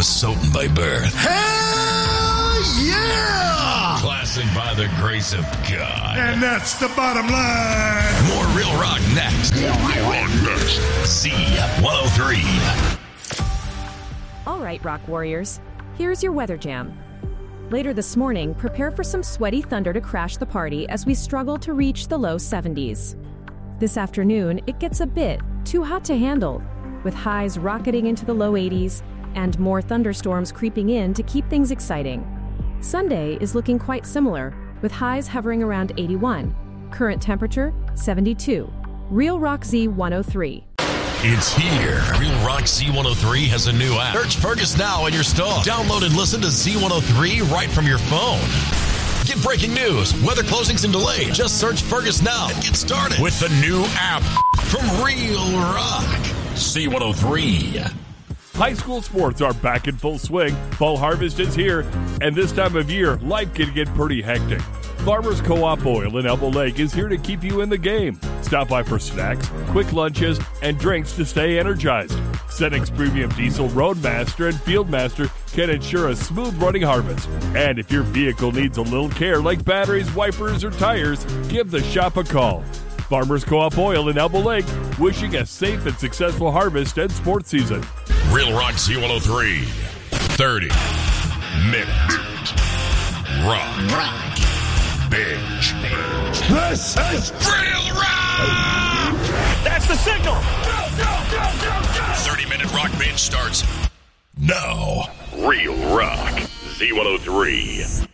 Minnesotan by birth. Hell yeah! Classic by the grace of God. And that's the bottom line. More Real Rock next. Z103. All right, Rock Warriors, here's your weather jam. Later this morning, prepare for some sweaty thunder to crash the party as we struggle to reach the low 70s. This afternoon, it gets a bit too hot to handle, with highs rocketing into the low 80s and more thunderstorms creeping in to keep things exciting. Sunday is looking quite similar, with highs hovering around 81. Current temperature, 72. Real Rock Z103. It's here. Real Rock Z103 has a new app. Search Fergus now in your store. Download and listen to Z103 right from your phone. Get breaking news, weather closings and delays. Just search Fergus now and get started with the new app from Real Rock Z103. High school sports are back in full swing. Fall harvest is here, and this time of year, life can get pretty hectic. Farmers Co-op Oil in Elbow Lake is here to keep you in the game. Stop by for snacks, quick lunches, and drinks to stay energized. Cenex Premium Diesel Roadmaster and Fieldmaster can ensure a smooth running harvest. And if your vehicle needs a little care like batteries, wipers, or tires, give the shop a call. Farmers Co-op Oil in Elbow Lake, wishing a safe and successful harvest and sports season. Real Rock Z103. 30-minute rock. Binge. This is Real Rock! That's the signal! Go! 30-minute rock binge starts now. Real Rock Z103.